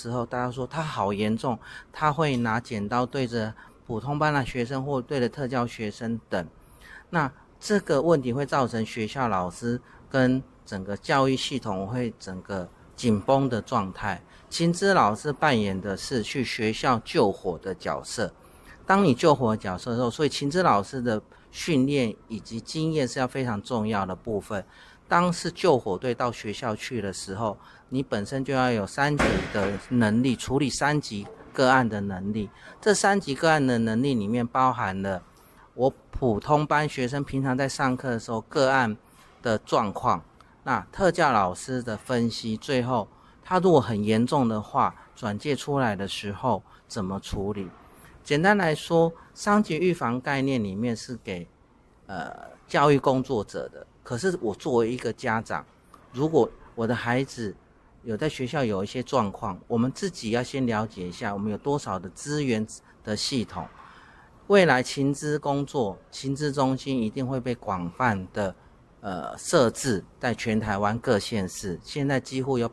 时候，大家说他好严重，他会拿剪刀对着普通班的学生或对着特教学生等。那这个问题会造成学校老师跟整个教育系统会整个紧绷的状态。情资老师扮演的是去学校救火的角色。当你救火的角色的时候，所以情资老师的训练以及经验是要非常重要的部分。当是救火队到学校去的时候，你本身就要有3级的能力，处理3级个案的能力。这3级个案的能力里面包含了我普通班学生平常在上课的时候个案的状况，那特教老师的分析，最后他如果很严重的话，转介出来的时候怎么处理。简单来说，伤及预防概念里面是给教育工作者的。可是我作为一个家长，如果我的孩子有在学校有一些状况，我们自己要先了解一下我们有多少的资源的系统。未来情资工作、情资中心一定会被广泛的设置在全台湾各县市，现在几乎有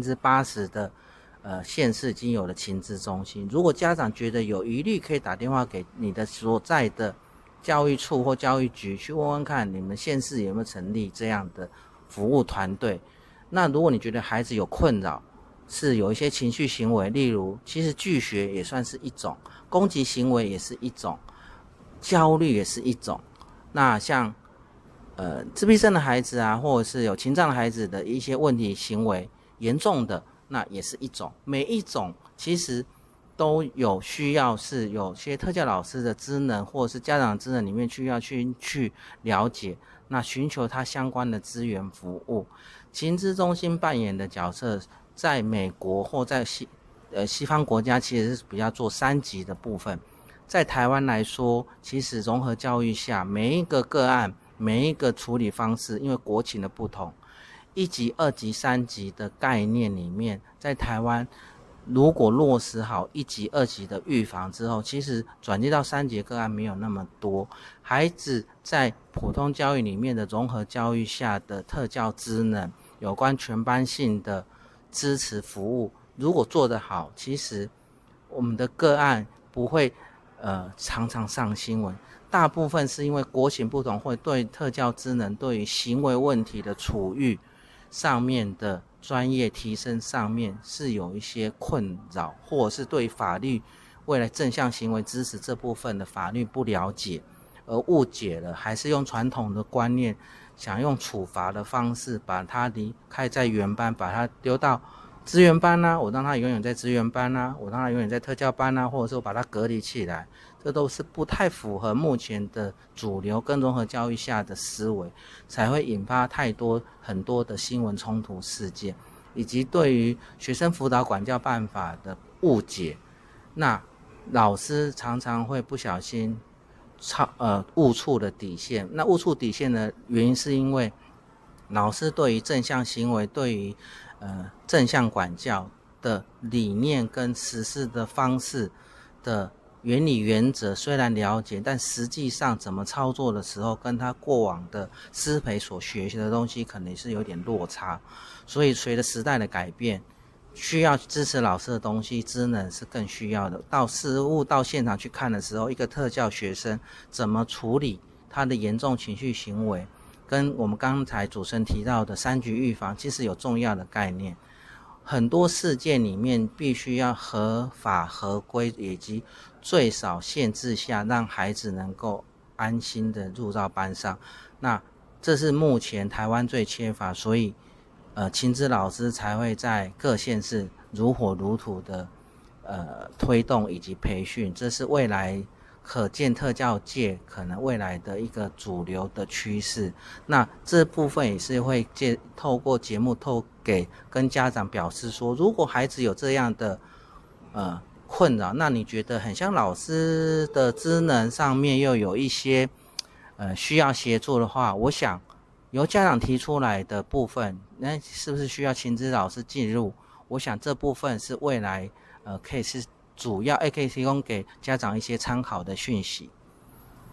80% 的县市已经有了情资中心。如果家长觉得有疑虑，可以打电话给你的所在的教育处或教育局去问问看，你们县市有没有成立这样的服务团队。那如果你觉得孩子有困扰，是有一些情绪行为，例如其实拒学也算是一种，攻击行为也是一种，焦虑也是一种。那像自闭症的孩子啊，或者是有情障的孩子的一些问题行为严重的，那也是一种。每一种其实都有需要，是有些特教老师的职能或者是家长的职能里面需要去了解，那寻求他相关的资源服务。情资中心扮演的角色，在美国或在西方国家其实是比较做3级的部分。在台湾来说，其实融合教育下，每一个个案每一个处理方式，因为国情的不同，1级、2级、3级的概念里面，在台湾如果落实好1级、2级的预防之后，其实转接到3级个案没有那么多。孩子在普通教育里面的融合教育下的特教职能，有关全班性的支持服务，如果做得好，其实我们的个案不会常常上新闻。大部分是因为国情不同，会对特教职能对于行为问题的处遇上面的专业提升上面是有一些困扰，或者是对法律未来正向行为支持这部分的法律不了解，而误解了，还是用传统的观念想用处罚的方式把他离开在原班，把他丢到资源班啊，我让他永远在资源班啊，我让他永远在特教班啊，或者是我把他隔离起来，这都是不太符合目前的主流跟融合教育下的思维，才会引发很多的新闻冲突事件，以及对于学生辅导管教办法的误解。那老师常常会不小心误触的底线。那误触底线的原因是因为老师对于正向行为，对于正向管教的理念跟实施的方式的原理原则虽然了解，但实际上怎么操作的时候，跟他过往的师培所学习的东西可能是有点落差。所以随着时代的改变，需要支持老师的东西职能是更需要的。到实务到现场去看的时候，一个特教学生怎么处理他的严重情绪行为，跟我们刚才主持人提到的3级预防其实有重要的概念。很多事件里面必须要合法合规，以及最少限制下让孩子能够安心的入到班上。那这是目前台湾最缺乏，所以情资老师才会在各县市如火如荼的推动以及培训，这是未来可见特教界可能未来的一个主流的趋势。那这部分也是会透过节目跟家长表示说，如果孩子有这样的困扰，那你觉得很像老师的职能上面又有一些需要协助的话，我想由家长提出来的部分，那是不是需要情资老师进入？我想这部分是未来可以是主要，可以提供给家长一些参考的讯息。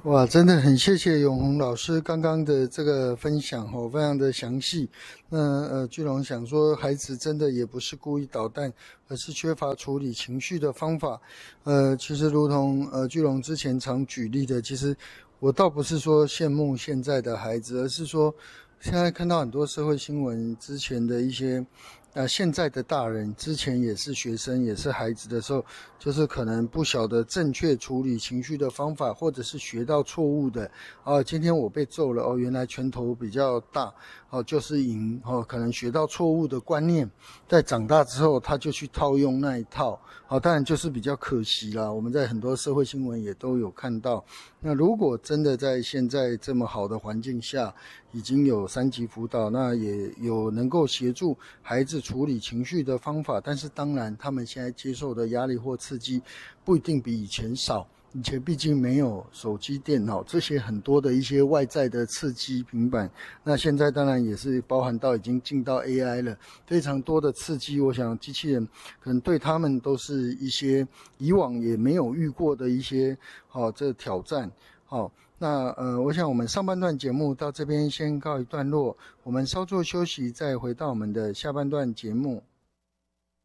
哇，真的很谢谢永红老师刚刚的这个分享哦，非常的详细。那巨龙想说，孩子真的也不是故意捣蛋，而是缺乏处理情绪的方法。其实如同巨龙之前常举例的，其实我倒不是说羡慕现在的孩子，而是说现在看到很多社会新闻之前的一些。现在的大人之前也是学生，也是孩子的时候，就是可能不晓得正确处理情绪的方法，或者是学到错误的。今天我被揍了，原来拳头比较大，就是赢，可能学到错误的观念，在长大之后他就去套用那一套，当然就是比较可惜啦。我们在很多社会新闻也都有看到。那如果真的在现在这么好的环境下，已经有3级辅导，那也有能够协助孩子处理情绪的方法，但是当然他们现在接受的压力或刺激不一定比以前少。以前毕竟没有手机、电脑这些很多的一些外在的刺激，平板，那现在当然也是包含到已经进到 AI 了，非常多的刺激，我想机器人可能对他们都是一些以往也没有遇过的一些这挑战。那我想我们上半段节目到这边先告一段落，我们稍作休息，再回到我们的下半段节目。